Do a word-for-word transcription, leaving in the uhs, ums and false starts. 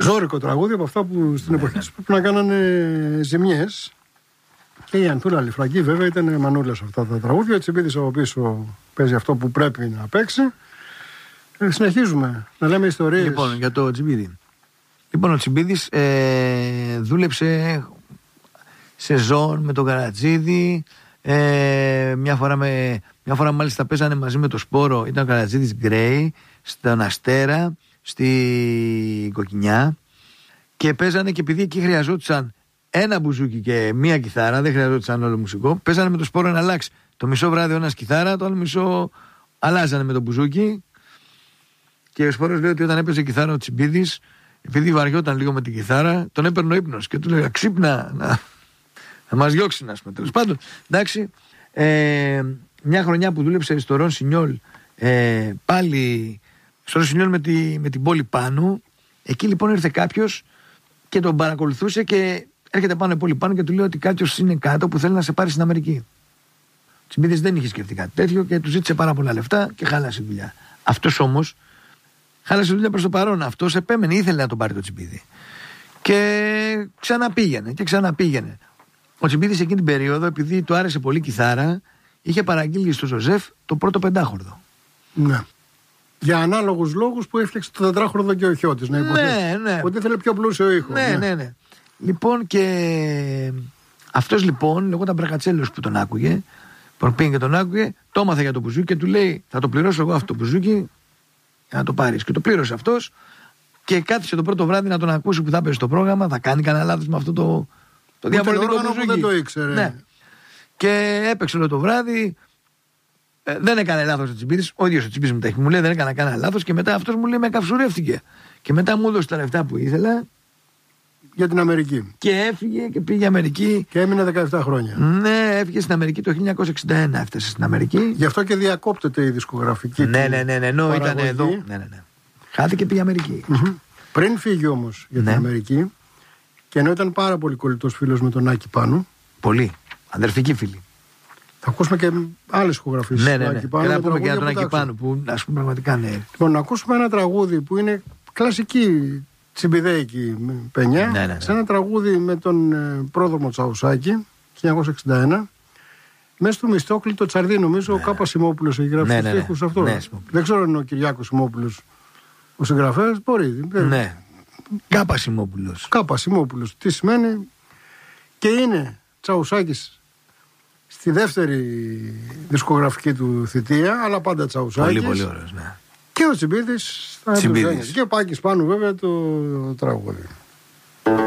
ζώρικο τραγούδι από αυτά που στην εποχή του πρέπει να κάνανε ζημιές. Και η Ανθούλα Λιφραγκή βέβαια ήταν μανούλα σε αυτά τα τραγούδια. Ο Τσιμπίδης από πίσω παίζει αυτό που πρέπει να παίξει. Ε, συνεχίζουμε να λέμε ιστορίες. Λοιπόν, για το Τσιμπίδη. Λοιπόν, ο Τσιμπίδης ε, δούλεψε σεζόν με τον Καρατζίδη. Ε, μια, φορά με, μια φορά μάλιστα παίζανε μαζί με το Σπόρο. Ήταν ο Καρατζίδης Γκρέι στον Αστέρα, στη Κοκκινιά. Και παίζανε, και επειδή εκεί χρειαζόντουσαν ένα μπουζούκι και μία κιθάρα, δεν χρειαζόταν όλο μουσικό. Παίζανε με το Σπόρο να αλλάξει. Το μισό βράδυ ο ένας κιθάρα, το άλλο μισό αλλάζανε με το μπουζούκι. Και ο Σπόρος λέει ότι όταν έπαιζε κιθάρα ο Τσιμπίδης, επειδή βαριόταν λίγο με την κιθάρα, τον έπαιρνε ο ύπνος και του λέει ξύπνα να, να μας διώξει, να πούμε. Τέλος πάντων, εντάξει. Ε, μια χρονιά που δούλεψε στο Ρον Σινιόλ, ε, πάλι στο Ρον Σινιόλ με, τη, με την πόλη πάνω. Εκεί λοιπόν ήρθε κάποιος και τον παρακολουθούσε και έρχεται πάνω η πόλη πάνω και του λέει ότι κάποιος είναι κάτω που θέλει να σε πάρει στην Αμερική. Ο Τσιμπίδης δεν είχε σκεφτεί κάτι τέτοιο και του ζήτησε πάρα πολλά λεφτά και χάλασε η δουλειά. Αυτός όμως χάλασε δουλειά προς το παρόν. Αυτός επέμενε, ήθελε να τον πάρει το Τσιμπίδη. Και ξαναπήγαινε και ξαναπήγαινε. Ο Τσιμπίδης εκείνη την περίοδο, επειδή του άρεσε πολύ κιθάρα, είχε παραγγείλει στο Ζωζεφ το πρώτο πεντάχορδο. Ναι. Για ανάλογους λόγους που έφτιαξε το τετράχορδο και ο Χιώτης. Να υποθέσει. Ναι, ναι. Ότι ήθελε πιο πλούσιο ήχο. Ναι, ναι, ναι. ναι. Λοιπόν, και αυτός λοιπόν, λεγόταν Μπρακατσέλος που τον άκουγε, που πήγε και τον άκουγε, το έμαθε για το μπουζούκι και του λέει: θα το πληρώσω εγώ αυτό το μπουζούκι για να το πάρεις. Και το πλήρωσε αυτός και κάθισε το πρώτο βράδυ να τον ακούσει που θα παίζει το πρόγραμμα. Θα κάνει κανένα λάθος με αυτό το, το διαφορετικό μπουζούκι. Που δεν το ήξερε. Ναι. Και έπαιξε όλο το βράδυ. Ε, δεν έκανε λάθος ο Τσιμπίδης. Ο ίδιος ο Τσιμπίδης μου τα έχει. Μου λέει: δεν έκανα κανένα λάθος. Και μετά αυτός μου λέει: με καυσουρεύτηκε. Και μετά μου έδωσε τα λεφτά που ήθελα. Για την Αμερική. Και έφυγε και πήγε Αμερική. Και έμεινε δεκαεπτά χρόνια. Ναι, έφυγε στην Αμερική το χίλια εννιακόσια εξήντα ένα. Έφτασε στην Αμερική. Γι' αυτό και διακόπτεται η δισκογραφική. Ναι, ναι, ναι, ναι, ναι, ήταν εδώ. Ναι, ναι, ναι. Χάθηκε και πήγε Αμερική. Mm-hmm. Πριν φύγει όμως για την ναι. Αμερική, και ενώ ήταν πάρα πολύ κολλητός φίλος με τον Άκη Πάνου. Πολύ. Αδερφική φίλη. Θα ακούσουμε και άλλες ηχογραφίες. Ναι, ναι, ναι. Και να πούμε και για τον Άκη Πάνου που ας πούμε πραγματικά ναι. Λοιπόν, να ακούσουμε ένα τραγούδι που είναι κλασική τσιμπιδέικη πενιά. Ναι, ναι, ναι. Σε ένα τραγούδι με τον ε, πρόδρομο Τσαουσάκη, χίλια εννιακόσια εξήντα ένα. Μέσα στο Μισθόκλη το Τσαρδί, νομίζω, ναι. Ο Κάπα Σιμόπουλος έχει γράψει ναι, τους ναι, ναι. στίχους αυτό. Ναι, δεν ξέρω αν είναι ο Κυριάκος Σιμόπουλος ο συγγραφέας, μπορεί. Ναι. Κάπα Σιμόπουλος. Κάπα Σιμόπουλος. Τι σημαίνει? Και είναι Τσαουσάκης στη δεύτερη δισκογραφική του θητεία, αλλά πάντα Τσαουσάκης. Πολύ, πολύ ωραίος, ναι. Και ο Τσιμπίδης θα Τσιμπίδης. Και ο Πάκης Πάνου βέβαια το τραγούδι.